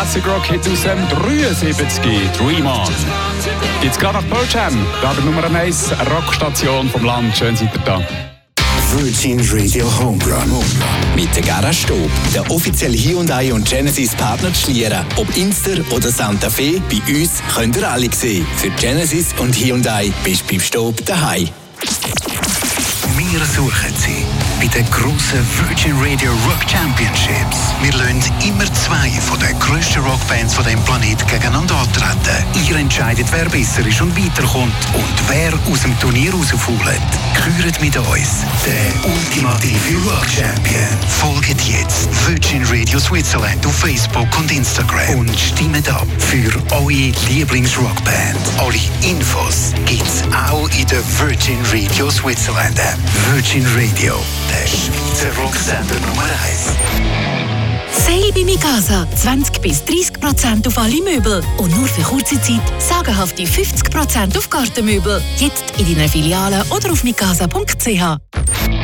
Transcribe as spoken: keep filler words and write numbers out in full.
Classic Rock Hit aus dem dreiundsiebzig, Dream On. Jetzt gerade nach Pearl Jam, da die Nummer eins Rockstation vom Land. Schön seid ihr da. Virgin Radio Homerun. Mit der Garage Stob, der offizielle Hyundai und Genesis Partner zu Schlieren. Ob Inster oder Santa Fe, bei uns könnt ihr alle sehen. Für Genesis und Hyundai bist du beim Stob daheim. Wir suchen Sie bei den grossen Virgin Radio Rock Championships. Wir lassen immer zwei von den grössten Rockbands von diesem Planeten gegeneinander antreten. Ihr entscheidet, wer besser ist und weiterkommt und wer aus dem Turnier rausfault. Küret mit uns den ultimative Rock Champion. Folgt jetzt Virgin Radio Switzerland auf Facebook und Instagram und stimmt ab für eure Lieblingsrockband. Alle Infos gibt's auch in der Virgin Radio Switzerland App. Virgin Radio, der Schweizer Rocksender Nummer eins. Sale bei Mikasa. zwanzig bis dreissig Prozent auf alle Möbel. Und nur für kurze Zeit sagenhafte fünfzig Prozent auf Gartenmöbel. Jetzt in deiner Filiale oder auf mikasa punkt c h.